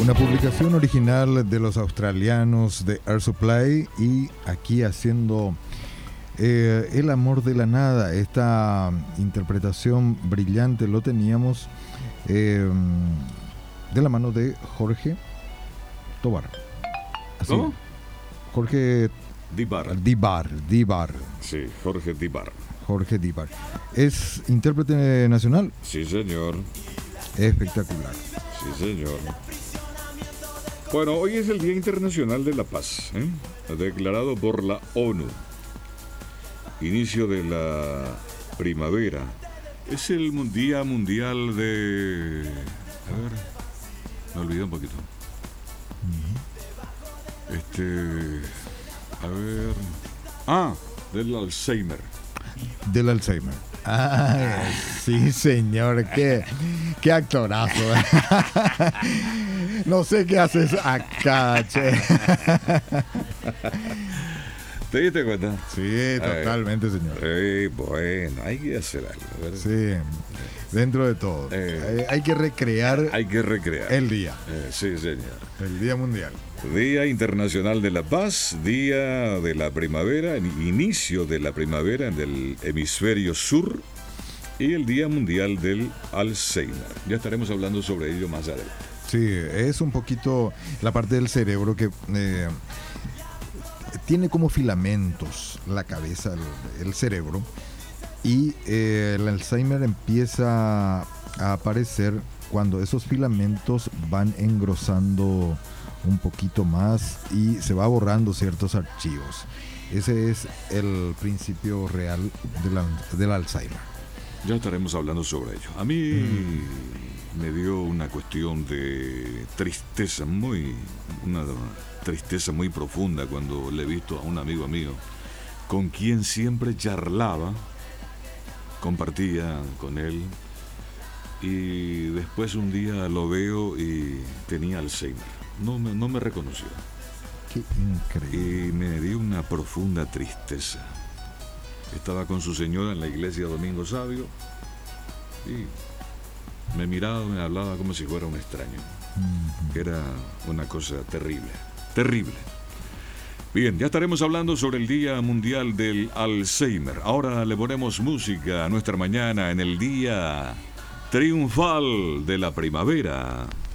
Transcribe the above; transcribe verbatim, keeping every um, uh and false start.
Una publicación original de los australianos de Air Supply, y aquí haciendo eh, El amor de la nada. Esta interpretación brillante lo teníamos eh, de la mano de Jorge Tobar. Así, ¿Cómo? Jorge Díbar. Díbar, Díbar. Sí, Jorge Díbar. Jorge Díbar. ¿Es intérprete nacional? Sí, señor. Espectacular. Sí, señor. Bueno, hoy es el Día Internacional de la Paz, ¿eh? Declarado por la ONU. Inicio de la primavera. Es el Día Mundial de... A ver, me olvidé un poquito. Este... A ver... Ah, del Alzheimer. Del Alzheimer. Ah, sí, señor. Qué, qué actorazo. No sé qué haces acá, che. ¿Te diste cuenta? Sí, totalmente, señor. Eh, bueno, hay que hacer algo, ¿verdad? Sí, dentro de todo. Eh, hay, hay que recrear Hay que recrear. el día. Eh, sí, señor. El Día Mundial. Día Internacional de la Paz, Día de la Primavera, inicio de la primavera en el hemisferio sur, y el Día Mundial del Alzheimer. Ya estaremos hablando sobre ello más adelante. Sí, es un poquito la parte del cerebro que eh, tiene como filamentos la cabeza, el, el cerebro, y eh, el Alzheimer empieza a aparecer cuando esos filamentos van engrosando un poquito más y se va borrando ciertos archivos. Ese es el principio real de la, del Alzheimer. Ya estaremos hablando sobre ello. A mí mm. me dio una cuestión de tristeza, muy una tristeza muy profunda cuando le he visto a un amigo mío con quien siempre charlaba, compartía con él, y después un día lo veo y tenía Alzheimer. No me, no me reconoció. Qué increíble. Y me dio una profunda tristeza. Estaba con su señora en la iglesia Domingo Sabio y me miraba, me hablaba como si fuera un extraño. Uh-huh. Era una cosa terrible, terrible. Bien, ya estaremos hablando sobre el Día Mundial del Alzheimer. Ahora le ponemos música a nuestra mañana en el Día Triunfal de la Primavera.